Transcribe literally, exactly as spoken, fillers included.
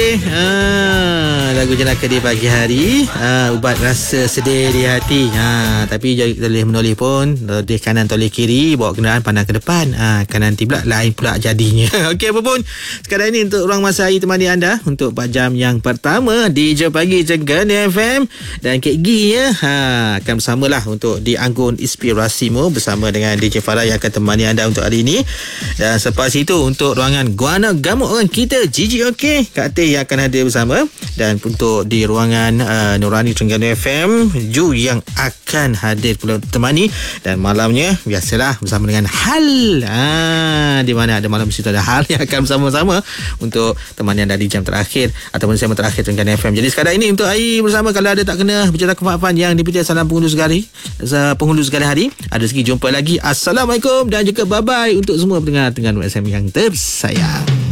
okey. Ha, lagu Jenaka di Pagi Hari, ha, ubat rasa sedih di hati. Ha, tapi boleh menoleh pun, toleh kanan toleh kiri, bawa kenderaan pandang ke depan. Ha, kanan nanti pula lain pula jadinya. Okey apa pun, sekarang ini untuk ruang masa hari temani anda untuk empat jam yang pertama di Jom Pagi Jenaka F M dan Kek Gi ya. Ha, akan bersamalah untuk di Anggun Inspirasimu bersama dengan D J Farah yang akan temani anda untuk hari ini. Dan selepas itu untuk ruangan Guana Gamuk orang kita Gigi okey, Kak Teh yang akan hadir bersama. Dan untuk di ruangan uh, Nurani Terengganu F M, Ju yang akan hadir pula temani. Dan malamnya biasalah bersama dengan Hal, ha, di mana ada malam situ ada Hal yang akan bersama-sama untuk temani anda di jam terakhir ataupun segmen terakhir Terengganu F M. Jadi sekarang ini untuk hari bersama, kalau ada tak kena bercerita kemaafan yang dipilih salam penghulu segala penghulu segala hari. Ada segi jumpa lagi. Assalamualaikum dan juga bye-bye untuk semua pendengar Terengganu F M yang tersayang.